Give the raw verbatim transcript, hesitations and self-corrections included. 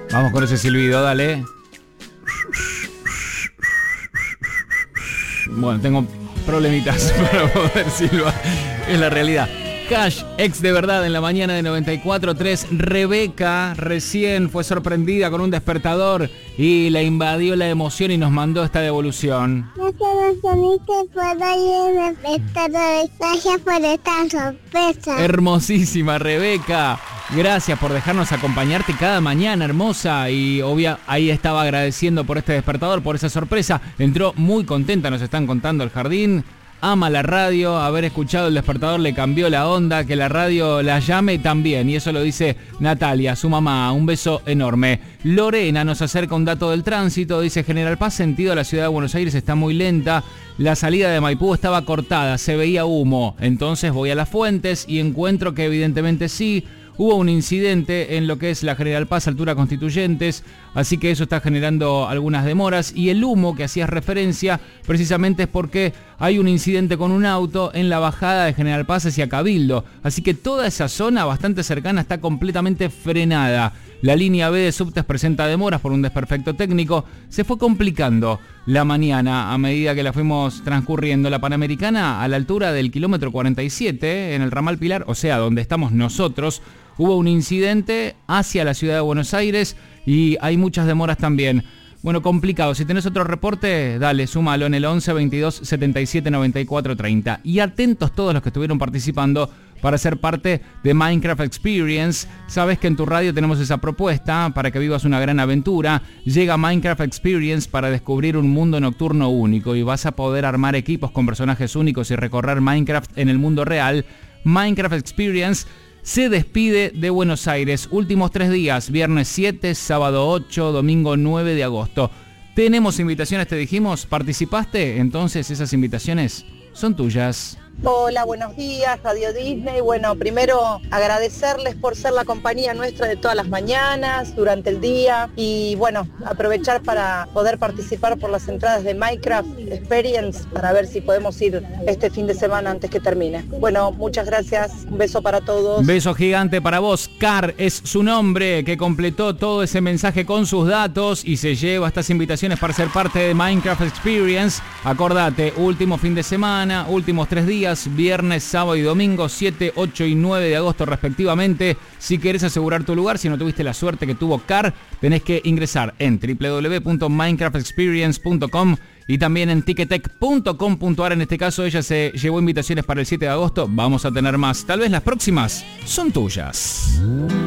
Vamos con ese silbido, dale. Bueno, tengo problemitas para poder silbar. Es la realidad. Cash, ex de verdad en la mañana de noventa y cuatro punto tres. Rebeca recién fue sorprendida con un despertador y le invadió la emoción y nos mandó esta devolución. No te puedo ir el despertador. Gracias por esta sorpresa. Hermosísima, Rebeca. Gracias por dejarnos acompañarte cada mañana, hermosa. Y obvia, ahí estaba agradeciendo por este despertador, por esa sorpresa. Entró muy contenta, nos están contando el jardín. Ama la radio, haber escuchado el despertador le cambió la onda, que la radio la llame también, y eso lo dice Natalia, su mamá. Un beso enorme. Lorena nos acerca un dato del tránsito, dice: General Paz sentido a la ciudad de Buenos Aires está muy lenta, la salida de Maipú estaba cortada, se veía humo, entonces voy a Las Fuentes y encuentro que evidentemente sí. Hubo un incidente en lo que es la General Paz, altura Constituyentes, así que eso está generando algunas demoras. Y el humo que hacías referencia precisamente es porque hay un incidente con un auto en la bajada de General Paz hacia Cabildo. Así que toda esa zona bastante cercana está completamente frenada. La línea B de subtes presenta demoras por un desperfecto técnico. Se fue complicando la mañana a medida que la fuimos transcurriendo. La Panamericana a la altura del kilómetro cuarenta y siete, en el ramal Pilar, o sea, donde estamos nosotros, hubo un incidente hacia la ciudad de Buenos Aires y hay muchas demoras también. Bueno, complicado. Si tenés otro reporte, dale, súmalo en el once veintidós setenta y siete noventa y cuatro treinta. Y atentos todos los que estuvieron participando para ser parte de Minecraft Experience. Sabes que en tu radio tenemos esa propuesta para que vivas una gran aventura. Llega Minecraft Experience para descubrir un mundo nocturno único y vas a poder armar equipos con personajes únicos y recorrer Minecraft en el mundo real. Minecraft Experience se despide de Buenos Aires. Últimos tres días, viernes siete, sábado ocho, domingo nueve de agosto. Tenemos invitaciones, te dijimos, ¿participaste? Entonces esas invitaciones son tuyas. Hola, buenos días, Radio Disney. Bueno, primero agradecerles por ser la compañía nuestra de todas las mañanas, durante el día, y bueno, aprovechar para poder participar por las entradas de Minecraft Experience para ver si podemos ir este fin de semana antes que termine. Bueno, muchas gracias, un beso para todos. Beso gigante para vos. Car es su nombre, que completó todo ese mensaje con sus datos y se lleva estas invitaciones para ser parte de Minecraft Experience. Acordate, último fin de semana, últimos tres días, viernes, sábado y domingo, siete, ocho y nueve de agosto respectivamente. Si querés asegurar tu lugar, si no tuviste la suerte que tuvo Car, tenés que ingresar en doble u doble u doble u punto minecraft experience punto com y también en ticketek punto com punto a r. En este caso ella se llevó invitaciones para el siete de agosto. Vamos a tener más. Tal vez las próximas son tuyas.